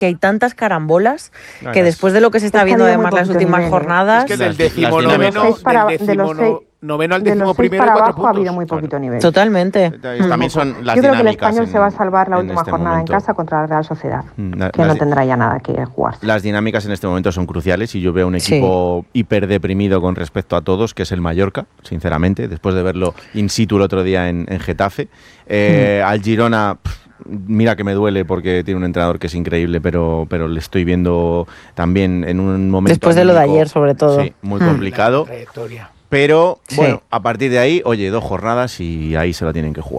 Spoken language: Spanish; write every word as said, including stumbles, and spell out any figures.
que hay tantas carambolas No, que las- después de lo que se está Es que viendo había muy además las poquito últimas nivel, ¿eh? jornadas... Es que del Las- las decimonoveno, dinámicas. De los seis para- del de los seis- decimonoveno al De los seis decimoprimero, para cuatro abajo ha habido puntos. muy Claro. poquito nivel. Totalmente. También son las Yo creo que el dinámicas Español en- se va a salvar la en última este jornada momento. en casa contra la Real Sociedad, Mm, la- que las no di- tendrá ya nada que jugar. Las dinámicas en este momento son cruciales y yo veo un Sí. equipo hiper deprimido con respecto a todos, que es el Mallorca, sinceramente, después de verlo in situ el otro día en, en Getafe. Eh, Mm. Al Girona, pff, mira que me duele porque tiene un entrenador que es increíble, pero, pero le estoy viendo también en un momento Después de lo de anímico, ayer, sobre todo. sí, muy Mm. complicado. La trayectoria. Pero Sí. bueno, a partir de ahí, oye, dos jornadas y ahí se la tienen que jugar.